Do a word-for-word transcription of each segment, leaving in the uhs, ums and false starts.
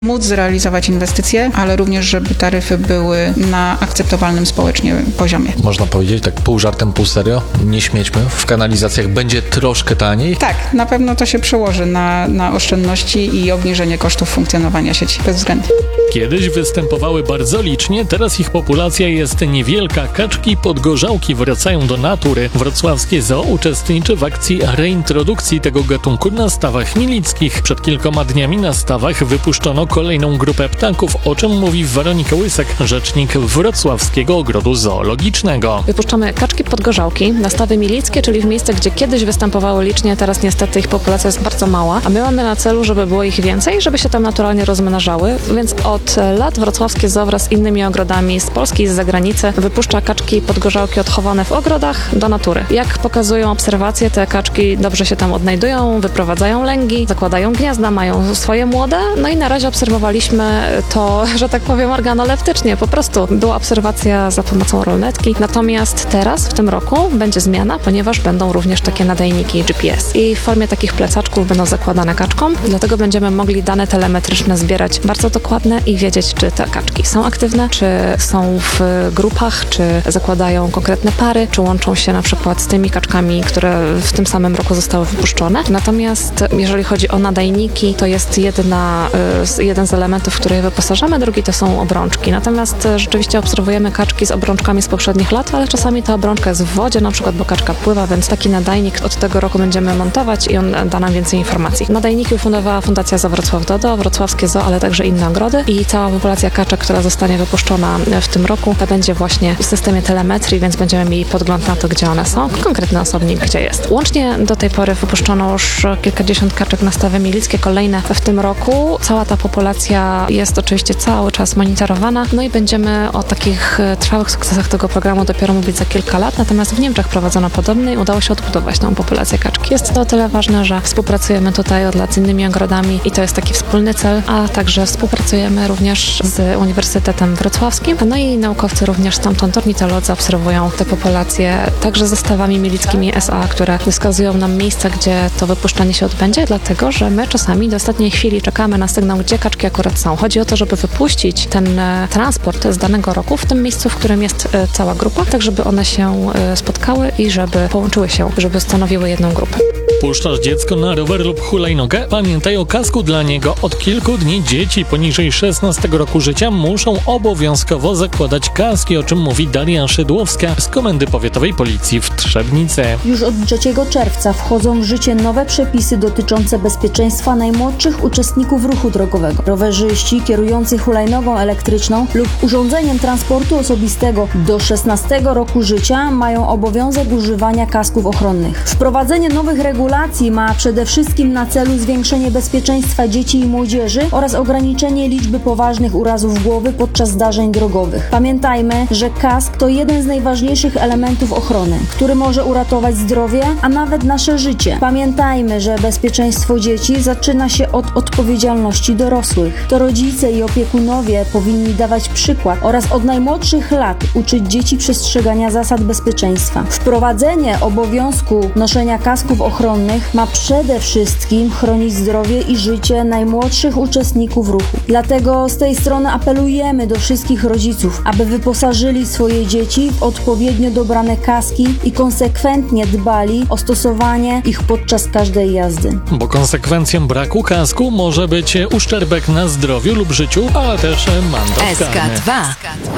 Móc zrealizować inwestycje, ale również, żeby taryfy były na akceptowalnym społecznie poziomie. Można powiedzieć tak pół żartem, pół serio, nie śmiećmy, w kanalizacjach będzie troszkę taniej? Tak, na pewno to się przełoży na, na oszczędności i obniżenie kosztów funkcjonowania sieci, bezwzględnie. Kiedyś występowały bardzo licznie, teraz ich populacja jest niewielka. Kaczki podgorzałki wracają do natury. Wrocławskie Zoo uczestniczy w akcji reintrodukcji tego gatunku na stawach milickich. Przed kilkoma dniami na stawach wypuszczono kolejną grupę ptaków, o czym mówi Weronika Łysek, rzecznik Wrocławskiego Ogrodu Zoologicznego. Wypuszczamy kaczki podgorzałki na stawy milickie, czyli w miejsce, gdzie kiedyś występowały licznie, teraz niestety ich populacja jest bardzo mała, a my mamy na celu, żeby było ich więcej, żeby się tam naturalnie rozmnażały, więc od lat Wrocławskie Zoo wraz z innymi ogrodami z Polski i z zagranicy wypuszcza kaczki podgorzałki odchowane w ogrodach do natury. Jak pokazują obserwacje, te kaczki dobrze się tam odnajdują, wyprowadzają lęgi, zakładają gniazda, mają swoje młode, no i na razie obserwowaliśmy to, że tak powiem, organoleptycznie, po prostu była obserwacja za pomocą rolnetki, natomiast teraz w tym roku będzie zmiana, ponieważ będą również takie nadajniki G P S i w formie takich plecaczków będą zakładane kaczkom, dlatego będziemy mogli dane telemetryczne zbierać bardzo dokładne i wiedzieć, czy te kaczki są aktywne, czy są w grupach, czy zakładają konkretne pary, czy łączą się na przykład z tymi kaczkami, które w tym samym roku zostały wypuszczone. Natomiast jeżeli chodzi o nadajniki, to jest jedna, jeden z elementów, w które je wyposażamy, drugi to są obrączki. Natomiast rzeczywiście obserwujemy kaczki z obrączkami z poprzednich lat, ale czasami ta obrączka jest w wodzie, na przykład, bo kaczka pływa, więc taki nadajnik od tego roku będziemy montować i on da nam więcej informacji. Nadajniki ufundowała Fundacja Zoo Wrocław Dodo, Wrocławskie Zoo, ale także inne ogrody i cała populacja kaczek, która zostanie wypuszczona w tym roku, to będzie właśnie w systemie telemetrii, więc będziemy mieli podgląd na to, gdzie one są, konkretny osobnik, gdzie jest. Łącznie do tej pory wypuszczono już kilkadziesiąt kaczek na stawy milickie, kolejne w tym roku. Cała ta populacja jest oczywiście cały czas monitorowana, no i będziemy o takich trwałych sukcesach tego programu dopiero mówić za kilka lat, natomiast w Niemczech prowadzono podobny i udało się odbudować tą populację kaczki. Jest to o tyle ważne, że współpracujemy tutaj od lat z innymi ogrodami i to jest taki wspólny cel, a także współpracujemy również z Uniwersytetem Wrocławskim, no i naukowcy również stamtąd, ornitolodzy obserwują te populacje, także ze stawami milickimi S A, które wskazują nam miejsca, gdzie to wypuszczanie się odbędzie, dlatego, że my czasami do ostatniej chwili czekamy na sygnał, gdzie kaczki akurat są. Chodzi o to, żeby wypuścić ten e, transport z danego roku w tym miejscu, w którym jest e, cała grupa, tak żeby one się e, spotkały i żeby połączyły się, żeby stanowiły jedną grupę. Puszczasz dziecko na rower lub hulajnogę? Pamiętaj o kasku dla niego. Od kilku dni dzieci poniżej szesnastego roku życia muszą obowiązkowo zakładać kaski, o czym mówi Daria Szydłowska z Komendy Powiatowej Policji w Trzebnicy. Już od trzeciego czerwca wchodzą w życie nowe przepisy dotyczące bezpieczeństwa najmłodszych uczestników ruchu drogowego. Rowerzyści kierujący hulajnogą elektryczną lub urządzeniem transportu osobistego do szesnastego roku życia mają obowiązek używania kasków ochronnych. Wprowadzenie nowych regulacji ma przede wszystkim na celu zwiększenie bezpieczeństwa dzieci i młodzieży oraz ograniczenie liczby poważnych urazów głowy podczas zdarzeń drogowych. Pamiętajmy, że kask to jeden z najważniejszych elementów ochrony, który może uratować zdrowie, a nawet nasze życie. Pamiętajmy, że bezpieczeństwo dzieci zaczyna się od odpowiedzialności dorosłych. To rodzice i opiekunowie powinni dawać przykład oraz od najmłodszych lat uczyć dzieci przestrzegania zasad bezpieczeństwa. Wprowadzenie obowiązku noszenia kasków ochronnych ma przede wszystkim chronić zdrowie i życie najmłodszych uczestników ruchu. Dlatego z tej strony apelujemy do wszystkich rodziców, aby wyposażyli swoje dzieci w odpowiednio dobrane kaski i konsekwentnie dbali o stosowanie ich podczas każdej jazdy. Bo konsekwencją braku kasku może być uszczerbek na zdrowiu lub życiu, ale też mandat S K karny. dwa.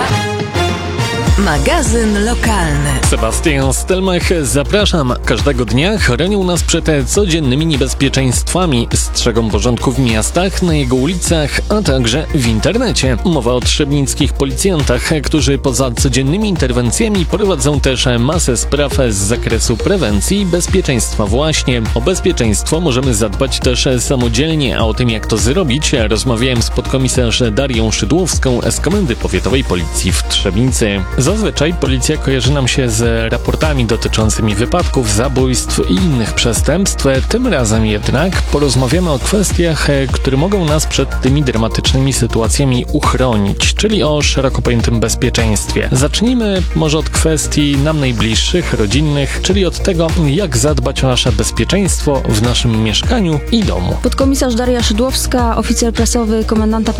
Magazyn lokalny. Sebastian Stelmach, zapraszam. Każdego dnia chronią nas przed codziennymi niebezpieczeństwami. Strzegą porządku w miastach, na jego ulicach, a także w internecie. Mowa o trzebnickich policjantach, którzy poza codziennymi interwencjami prowadzą też masę spraw z zakresu prewencji i bezpieczeństwa właśnie. O bezpieczeństwo możemy zadbać też samodzielnie, a o tym, jak to zrobić, rozmawiałem z podkomisarz Darią Szydłowską z Komendy Powiatowej Policji w Trzebnicy. Zazwyczaj policja kojarzy nam się z raportami dotyczącymi wypadków, zabójstw i innych przestępstw. Tym razem jednak porozmawiamy o kwestiach, które mogą nas przed tymi dramatycznymi sytuacjami uchronić, czyli o szeroko pojętym bezpieczeństwie. Zacznijmy może od kwestii nam najbliższych, rodzinnych, czyli od tego, jak zadbać o nasze bezpieczeństwo w naszym mieszkaniu i domu. Podkomisarz Daria Szydłowska, oficer prasowy komendanta